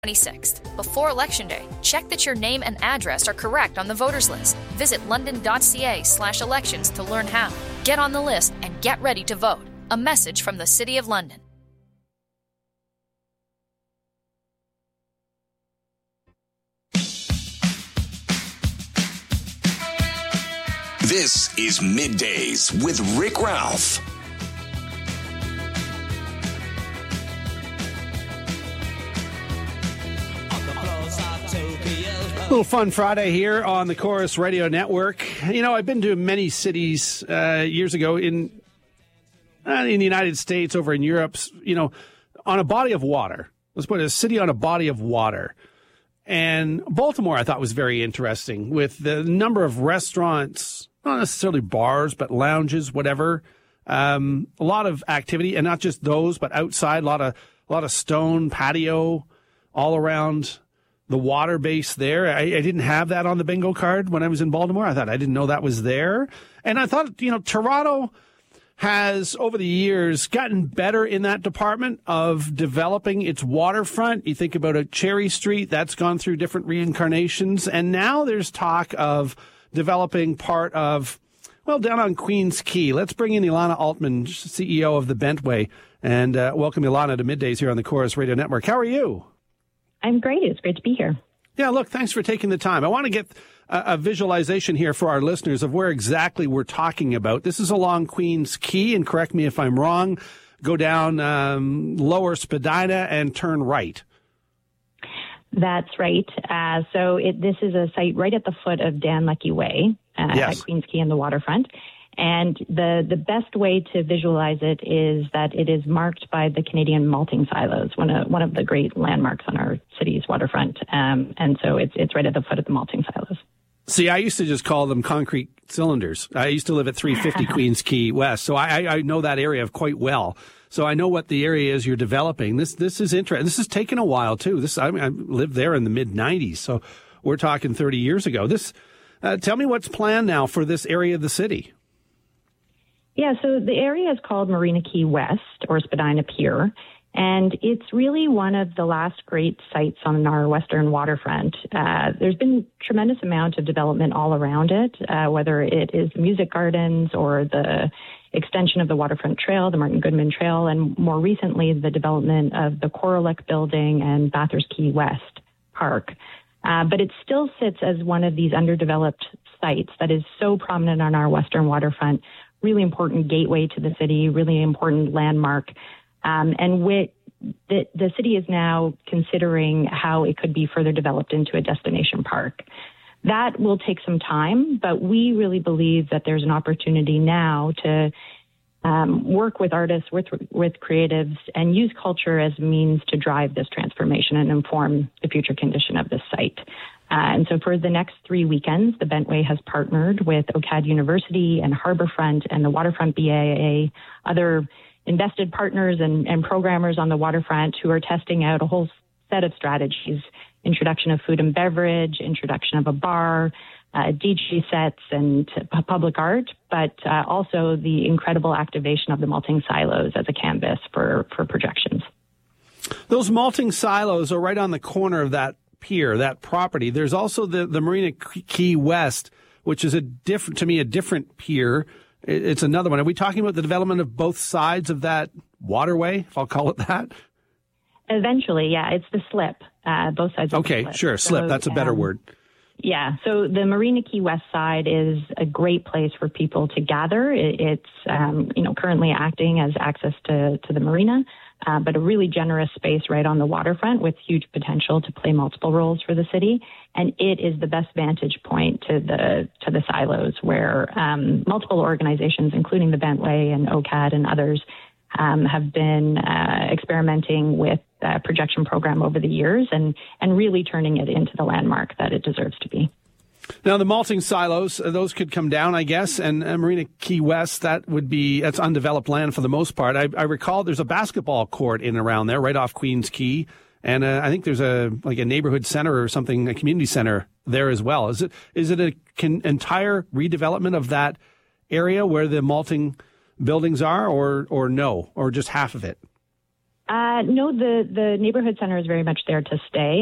26th. Before Election Day, check that your name and address are correct on the voters list. Visit london.ca/elections to learn how. Get on the list and get ready to vote. A message from the City of London. This is Middays with Rick Ralph. A little fun Friday here on the Chorus Radio Network. You know, I've been to many cities years ago in the United States, over in Europe, you know, on a body of water. Let's put it, a city on a body of water. And Baltimore, I thought, was very interesting with the number of restaurants, not necessarily bars, but lounges, whatever. A lot of activity, and not just those, but outside, a lot of stone patio all around the water base there. I didn't have that on the bingo card when I was in Baltimore. I didn't know that was there. And I thought, you know, Toronto has, over the years, gotten better in that department of developing its waterfront. You think about a Cherry Street, that's gone through different reincarnations. And now there's talk of developing part of, well, down on Queens Quay. Let's bring in Ilana Altman, CEO of the Bentway, and welcome Ilana to Middays here on the Chorus Radio Network. How are you? I'm great. It's great to be here. Yeah, look, thanks for taking the time. I want to get a visualization here for our listeners of where exactly we're talking about. This is along Queens Quay, and correct me if I'm wrong, go down Lower Spadina and turn right. That's right. This is a site right at the foot of Dan Leckie Way at Queens Quay and the waterfront. And the best way to visualize it is that it is marked by the Canadian malting silos, one of the great landmarks on our city's waterfront. And so it's right at the foot of the malting silos. See, I used to just call them concrete cylinders. I used to live at 350 Queens Quay West, so I know that area quite well. So I know what the area is you're developing. This is interesting. This has taken a while too. I lived there in the mid '90s, so we're talking 30 years ago. Tell me what's planned now for this area of the city. Yeah, so the area is called Marina Quay West, or Spadina Pier, and it's really one of the last great sites on our western waterfront. There's been a tremendous amount of development all around it, whether it is the music gardens or the extension of the waterfront trail, the Martin Goodman Trail, and more recently the development of the Coralick Building and Bathurst Quay West Park. But it still sits as one of these underdeveloped sites that is so prominent on our western waterfront. Really important gateway to the city, really important landmark. And the city is now considering how it could be further developed into a destination park. That will take some time, but we really believe that there's an opportunity now to work with artists, with creatives, and use culture as a means to drive this transformation and inform the future condition of this site. And so for the next 3 weekends, the Bentway has partnered with OCAD University and Harbourfront and the Waterfront BAA, other invested partners and programmers on the waterfront who are testing out a whole set of strategies: introduction of food and beverage, introduction of a bar, DJ sets and public art, but also the incredible activation of the malting silos as a canvas for projections. Those malting silos are right on the corner of that pier, that property. There's also the Marina Quay West, which is a different pier. It's another one. Are we talking about the development of both sides of that waterway, if I'll call it that? Eventually, yeah. It's the slip, both sides of the slip. Okay, sure. Slip, that's a better word. Yeah, so the Marina Quay West side is a great place for people to gather. It's currently acting as access to the marina, but a really generous space right on the waterfront with huge potential to play multiple roles for the city. And it is the best vantage point to the silos where multiple organizations, including the Bentway and OCAD and others, have been experimenting with a projection program over the years and really turning it into the landmark that it deserves to be. Now, the malting silos, those could come down, I guess, and Marina Quay West, that's undeveloped land for the most part. I recall there's a basketball court in and around there, right off Queens Quay, and I think there's a neighborhood center or something, a community center there as well. Is it an entire redevelopment of that area where the malting buildings are, or no, or just half of it? No, the neighborhood center is very much there to stay.